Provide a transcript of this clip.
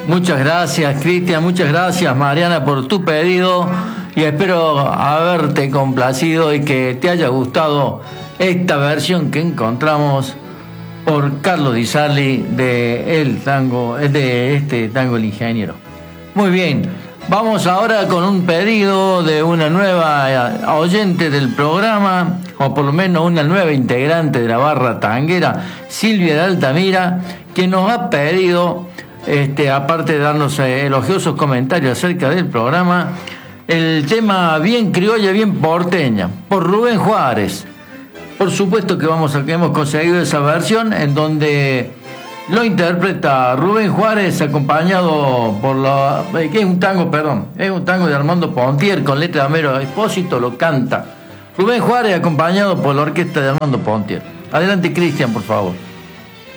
Muchas gracias, Cristian, muchas gracias, Mariana, por tu pedido y espero haberte complacido y que te haya gustado esta versión que encontramos por Carlos Di Sarli de este tango El Ingeniero. Muy bien, vamos ahora con un pedido de una nueva oyente del programa, o por lo menos una nueva integrante de la barra tanguera, Silvia de Altamira, que nos ha pedido, aparte de darnos elogiosos comentarios acerca del programa, el tema Bien Criolla, Bien Porteña, por Rubén Juárez. Por supuesto que hemos conseguido esa versión en donde lo interpreta Rubén Juárez acompañado por que es un tango de Armando Pontier con letra de Homero Expósito, lo canta Rubén Juárez acompañado por la orquesta de Armando Pontier. Adelante, Cristian, por favor.